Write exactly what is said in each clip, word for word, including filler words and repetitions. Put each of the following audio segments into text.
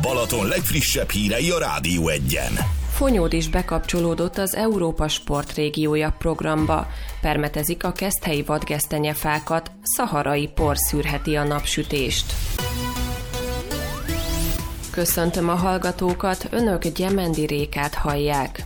Balaton legfrissebb hírei a Rádió Egyen. Fonyód is bekapcsolódott az Európa Sportrégiója programba. Permetezik a keszthelyi vadgesztenyefákat, szaharai por szűrheti a napsütést. Köszöntöm a hallgatókat, önök Gyemendi Rékát hallják.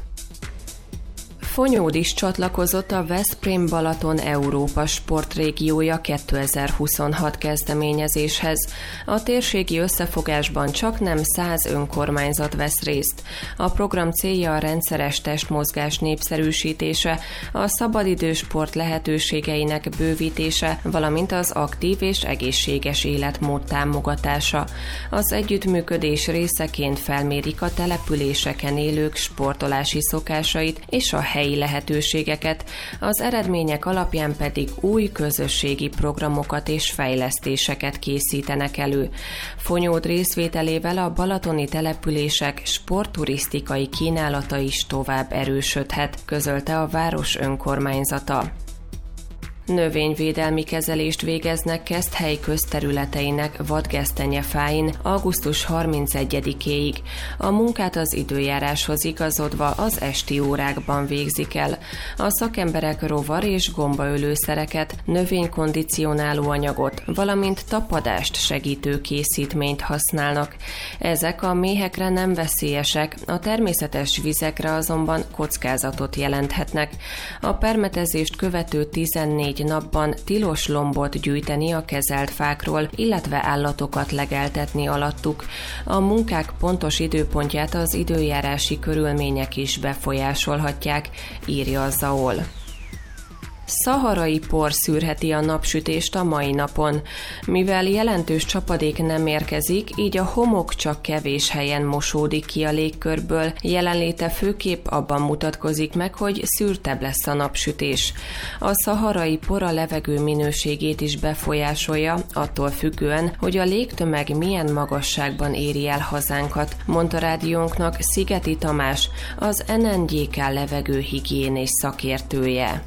Fonyód is csatlakozott a Veszprém-Balaton Európa Sportrégiója kétezer-huszonhat kezdeményezéshez. A térségi összefogásban csaknem száz önkormányzat vesz részt. A program célja a rendszeres testmozgás népszerűsítése, a szabadidősport lehetőségeinek bővítése, valamint az aktív és egészséges életmód támogatása. Az együttműködés részeként felmérik a településeken élők sportolási szokásait és a helyi lehetőségeket, az eredmények alapján pedig új közösségi programokat és fejlesztéseket készítenek elő. Fonyód részvételével a balatoni települések sportturisztikai kínálata is tovább erősödhet, közölte a város önkormányzata. Növényvédelmi kezelést végeznek Keszthely közterületeinek vadgesztenyefáin augusztus harmincegyedikéig. A munkát az időjáráshoz igazodva az esti órákban végzik el. A szakemberek rovar- és gombaölőszereket, növénykondicionáló anyagot, valamint tapadást segítő készítményt használnak. Ezek a méhekre nem veszélyesek, a természetes vizekre azonban kockázatot jelenthetnek. A permetezést követő tizennégy napban tilos lombot gyűjteni a kezelt fákról, illetve állatokat legeltetni alattuk. A munkák pontos időpontját az időjárási körülmények is befolyásolhatják, írja a zé á o el. Szaharai por szűrheti a napsütést a mai napon. Mivel jelentős csapadék nem érkezik, így a homok csak kevés helyen mosódik ki a légkörből, jelenléte főképp abban mutatkozik meg, hogy szűrtebb lesz a napsütés. A szaharai por a levegő minőségét is befolyásolja, attól függően, hogy a légtömeg milyen magasságban éri el hazánkat, mondta rádiónknak Szigeti Tamás, az en en gé ká levegőhigiénés szakértője.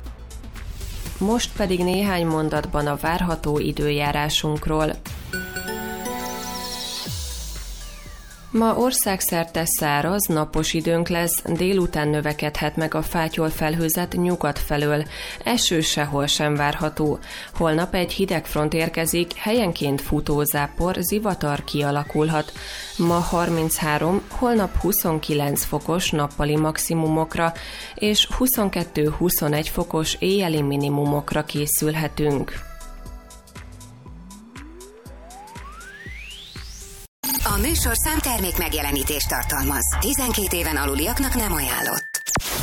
Most pedig néhány mondatban a várható időjárásunkról. Ma országszerte száraz, napos időnk lesz, délután növekedhet meg a fátyolfelhőzet nyugat felől. Eső sehol sem várható. Holnap egy hideg front érkezik, helyenként futózápor, zivatar kialakulhat. Ma harminchárom, holnap huszonkilenc fokos nappali maximumokra és huszonkettő-huszonegy fokos éjjeli minimumokra készülhetünk. A műsorszám termék megjelenítést tartalmaz. tizenkét éven aluliaknak nem ajánlott.